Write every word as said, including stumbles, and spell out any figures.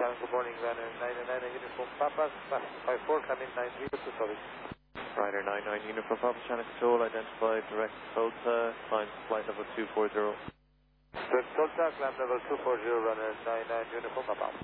Channel, good morning, runner nine nine Uniform Papa, five four, come in nine zero to solid. Rider nine nine Uniform Papa, Channel Control, identified direct Tulsa, climb flight level two four zero. Direct Tulsa, climb level two four zero, runner nine nine Uniform Papa.